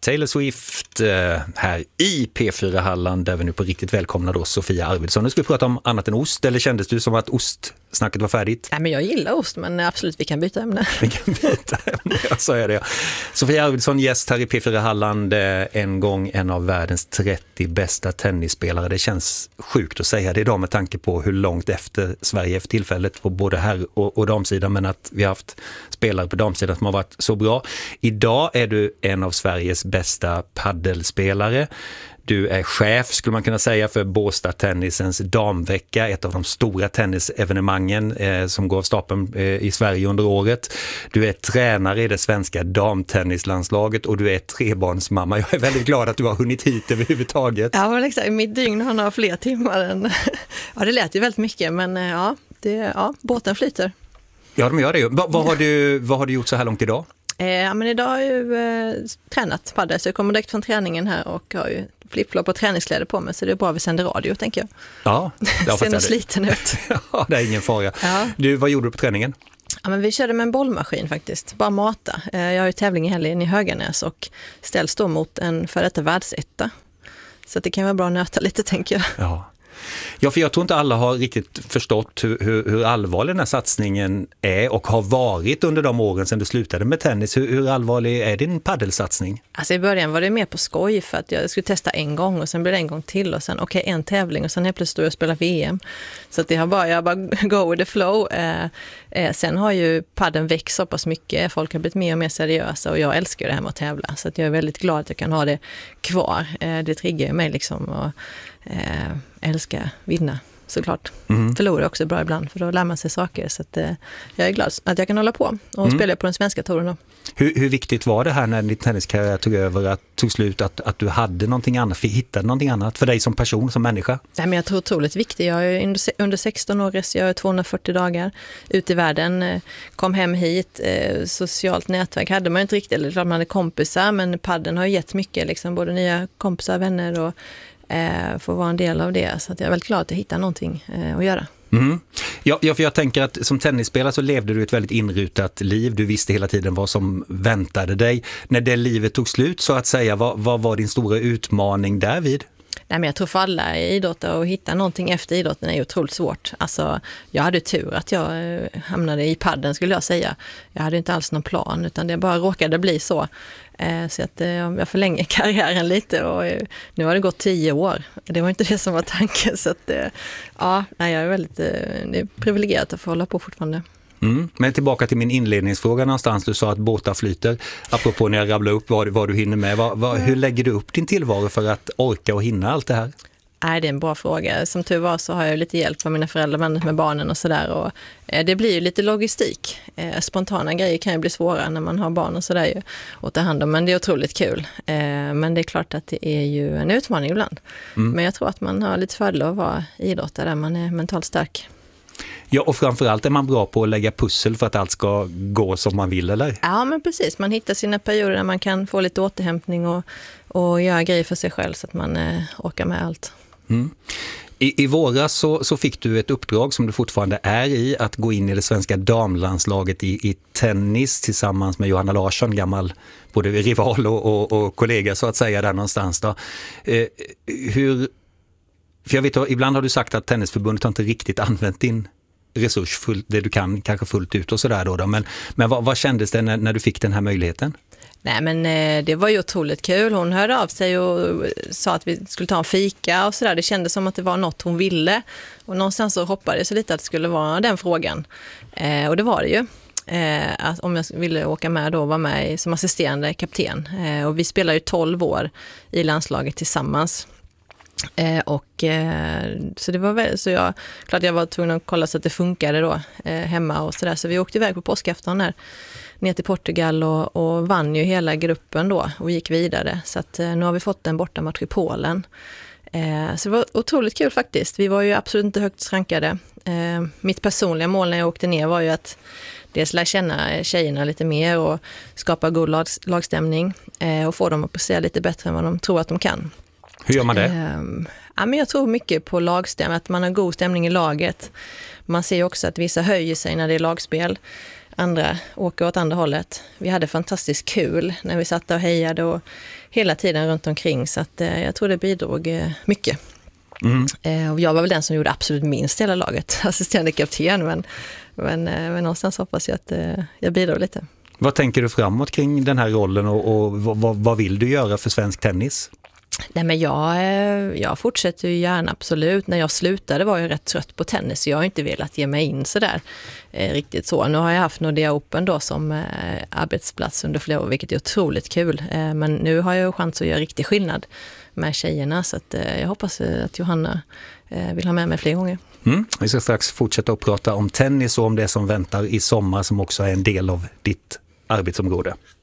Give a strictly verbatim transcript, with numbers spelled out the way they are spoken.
Taylor Swift eh, här i P fyra Halland, där vi nu på riktigt välkomnar då Sofia Arvidsson. Nu ska vi prata om annat än ost, eller kändes du som att ostsnacket var färdigt? Nej, men jag gillar ost, men absolut, vi kan byta ämne. Vi kan byta ämne, jag säger det. Sofia Arvidsson, gäst här i P fyra Halland, eh, en gång en av världens trettio bästa tennisspelare. Det känns sjukt att säga det idag med tanke på hur långt efter Sverige för tillfället på både herr- och, och damsidan, men att vi har haft spelare på damsidan som har varit så bra. Idag är du en av Sveriges bästa paddelspelare. Du är chef, skulle man kunna säga, för Båstad Tennisens damvecka, ett av de stora tennisevenemangen eh, som går av stapeln eh, i Sverige under året. Du är tränare i det svenska damtennislandslaget och du är trebarnsmamma. Jag är väldigt glad att du har hunnit hit överhuvudtaget. Ja, men exakt. Mitt dygn har några fler timmar än... Ja, det lät ju väldigt mycket, men ja, det, ja båten flyter. Ja, de gör det ju. Va, vad, har du, vad har du gjort så här långt idag? Ja, men idag har jag ju eh, tränat paddel, så jag kommer direkt från träningen här och har ju flipflop och träningskläder på mig, så det är bra att vi sänder radio, tänker jag. Ja, jag ser nog sliten ut. Ja, det är ingen fara. Ja. Du, vad gjorde du på träningen? Ja, men vi körde med en bollmaskin faktiskt, bara mata. Jag har ju tävling i helgen i Höganäs och ställs då mot en för detta världsetta. Så att det kan vara bra att nöta lite, tänker jag. Ja. Ja, för jag tror inte alla har riktigt förstått hur, hur, hur allvarlig den här satsningen är och har varit under de åren sedan du slutade med tennis. Hur, hur allvarlig är din paddelsatsning? Alltså i början var det mer på skoj för att jag skulle testa en gång och sen blev det en gång till och sen okej, okay, en tävling och sen helt plötsligt stod jag och spelade V M. Så att det har bara, jag bara go with the flow. Eh, eh, sen har ju padden växt så pass mycket. Folk har blivit mer och mer seriösa och jag älskar det här med att tävla. Så att jag är väldigt glad att jag kan ha det kvar. Eh, det triggar mig liksom och eh, älskar vinna, såklart. Mm. Förlorar också bra ibland, för då lär man sig saker. Så att, eh, jag är glad att jag kan hålla på och mm. spela på den svenska touren då. Hur, hur viktigt var det här när din tenniskarriär tog över, att tog slut, att, att du hade någonting annat, hittade någonting annat för dig som person, som människa? Nej, men jag tror otroligt viktigt. Jag är under, under sexton år, jag är tvåhundrafyrtio dagar ute i världen, kom hem hit, eh, socialt nätverk hade man inte riktigt, eller klart man hade kompisar, men padden har ju gett mycket, liksom, både nya kompisar, vänner och eh, få vara en del av det. Så att jag är väldigt glad att hitta någonting eh, att göra. Mm. Ja, ja, för jag tänker att som tennisspelare så levde du ett väldigt inrutat liv. Du visste hela tiden vad som väntade dig. När det livet tog slut, så att säga, vad, vad var din stora utmaning därvid? Nej, men jag tror för alla idrottare att hitta någonting efter idrotten är otroligt svårt. Alltså, jag hade tur att jag hamnade i padden, skulle jag säga. Jag hade inte alls någon plan, utan det bara råkade bli så. Så att jag förlänger karriären lite och nu har det gått tio år. Det var inte det som var tanken. Så att, ja, jag är väldigt det är privilegierat att få hålla på fortfarande. Mm. Men tillbaka till min inledningsfråga någonstans. Du sa att båtar flyter. Apropå när jag rabblar upp vad, vad du hinner med. Vad, vad, hur lägger du upp din tillvaro för att orka och hinna allt det här? Nej, det är en bra fråga. Som tur var så har jag lite hjälp av mina föräldrar med barnen och sådär. Och eh, det blir ju lite logistik. Eh, spontana grejer kan ju bli svåra när man har barn och sådär ju att ta hand om. Men det är otroligt kul. Eh, men det är klart att det är ju en utmaning ibland. Mm. Men jag tror att man har lite fördel att vara idrottare där man är mentalt stark. Ja, och framförallt är man bra på att lägga pussel för att allt ska gå som man vill, eller? Ja, men precis. Man hittar sina perioder där man kan få lite återhämtning och, och göra grejer för sig själv så att man eh, orkar med allt. Mm. I, I våras så, så fick du ett uppdrag som du fortfarande är i, att gå in i det svenska damlandslaget i, i tennis tillsammans med Johanna Larsson, gammal både rival och, och, och kollega så att säga där någonstans då. Eh, hur, för jag vet att ibland har du sagt att Tennisförbundet har inte riktigt använt din resurs fullt, det du kan kanske fullt ut och sådär då, då. Men, men vad, vad kändes det när, när du fick den här möjligheten? Nej, men eh, det var ju otroligt kul. Hon hörde av sig och sa att vi skulle ta en fika och sådär. Det kändes som att det var något hon ville. Och någonstans så hoppades jag lite att det skulle vara den frågan. Eh, och det var det ju. Eh, att om jag ville åka med då och vara med som assisterande kapten. Eh, och vi spelar ju tolv år i landslaget tillsammans. Eh, och eh, så det var väl så jag klart jag var tvungen att kolla så att det funkade då eh, hemma och sådär. Så vi åkte iväg på påskafton här ner till Portugal och, och vann ju hela gruppen då och gick vidare. Så att eh, nu har vi fått en bortamatch i Polen. Eh, så det var otroligt kul faktiskt. Vi var ju absolut inte högt rankade. Eh, mitt personliga mål när jag åkte ner var ju att dels lära känna tjejerna lite mer och skapa god lag, lagstämning eh, och få dem att prestera lite bättre än vad de tror att de kan. Hur gör man det? Eh, ja, men jag tror mycket på lagstämning, att man har god stämning i laget. Man ser också att vissa höjer sig när det är lagspel. andra åker åt andra hållet. Vi hade fantastiskt kul när vi satt och hejade och hela tiden runt omkring, så att eh, jag tror det bidrog eh, mycket. Mm. Eh, och jag var väl den som gjorde absolut minst hela laget, assisterande kapten, men, men, eh, men någonstans hoppas jag att eh, jag bidrar lite. Vad tänker du framåt kring den här rollen och, och vad, vad vill du göra för svensk tennis? Nej, men jag, jag fortsätter ju gärna, absolut. När jag slutade var jag rätt trött på tennis, så jag har inte velat ge mig in så där eh, riktigt så. Nu har jag haft Nordea Open då som eh, arbetsplats under flera år, vilket är otroligt kul. Eh, men nu har jag chans att göra riktig skillnad med tjejerna, så att, eh, jag hoppas att Johanna eh, vill ha med mig fler gånger. Mm. Vi ska strax fortsätta att prata om tennis och om det som väntar i sommar, som också är en del av ditt arbetsområde.